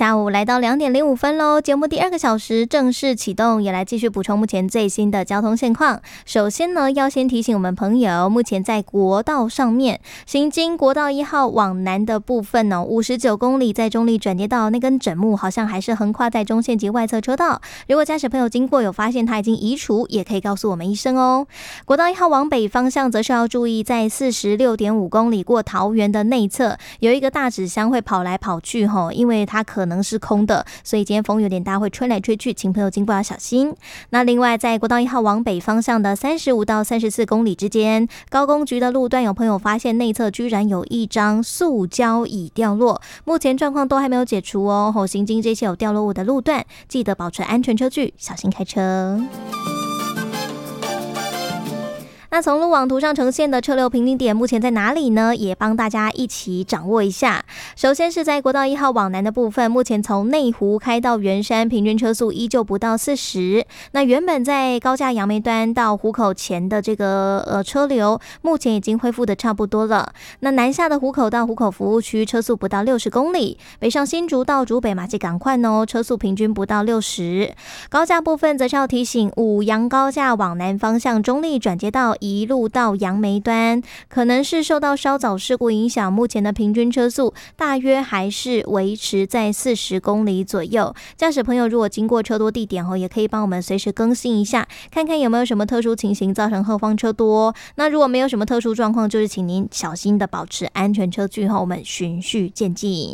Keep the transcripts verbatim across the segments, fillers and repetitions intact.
下午来到两点零五分喽，节目第二个小时正式启动，也来继续补充目前最新的交通现况。首先呢，要先提醒我们朋友，目前在国道上面行经国道一号往南的部分呢、哦，五十九公里在中立转接道那根枕木好像还是横跨在中线及外侧车道。如果驾驶朋友经过有发现它已经移除，也可以告诉我们一声哦。国道一号往北方向则是要注意，在四十六点五公里过桃园的内侧有一个大纸箱会跑来跑去吼，因为它可能是空的，所以今天风有点大，会吹来吹去，请朋友经过要小心。那另外在国道一号往北方向的三十五到三十四公里之间，高工局的路段有朋友发现内侧居然有一张塑胶椅掉落，目前状况都还没有解除哦。吼，行经这些有掉落物的路段，记得保持安全车距，小心开车。那从路网图上呈现的车流平均点目前在哪里呢？也帮大家一起掌握一下。首先是在国道一号往南的部分，目前从内湖开到圆山，平均车速依旧不到四十。那原本在高架杨梅端到湖口前的这个呃车流，目前已经恢复的差不多了。那南下的湖口到湖口服务区车速不到六十公里，北上新竹到竹北马偕赶快哦，车速平均不到六十。高架部分则是要提醒，五杨高架往南方向中立转接道一路到杨梅端，可能是受到稍早事故影响，目前的平均车速大约还是维持在四十公里左右。驾驶朋友如果经过车多地点后，也可以帮我们随时更新一下，看看有没有什么特殊情形造成后方车多。那如果没有什么特殊状况，就是请您小心的保持安全车距后，我们循序渐进。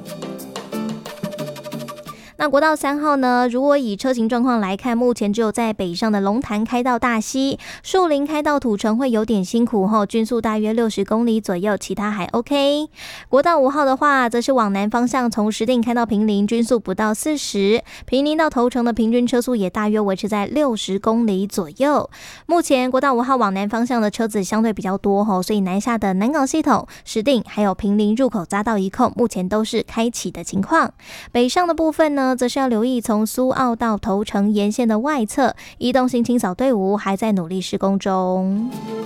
那国道三号呢，如果以车型状况来看，目前只有在北上的龙潭开到大溪，树林开到土城会有点辛苦后，均速大约六十公里左右，其他还 OK。国道五号的话，则是往南方向从石碇开到坪林，均速不到四十，坪林到头城的平均车速也大约维持在六十公里左右。目前国道五号往南方向的车子相对比较多吼，所以南下的南港系统、石碇还有坪林入口匝道一控，目前都是开启的情况。北上的部分呢，则是要留意从苏澳到头城沿线的外侧，移动性清扫队伍还在努力施工中。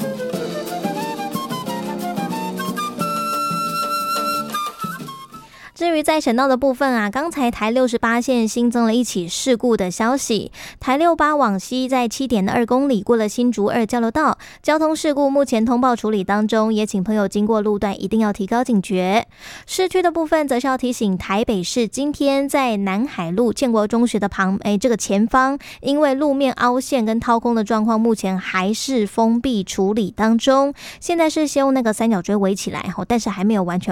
至于在省道的部分啊，刚才台六十八线新增了一起事故的消息，台六八往西在 七点二公里过了新竹二交流道，交通事故目前通报处理当中，也请朋友经过路段一定要提高警觉。市区的部分则是要提醒台北市，今天在南海路建国中学的旁哎这个前方，因为路面凹陷跟掏空的状况，目前还是封闭处理当中。现在是先用那个三角锥围起来，但是还没有完全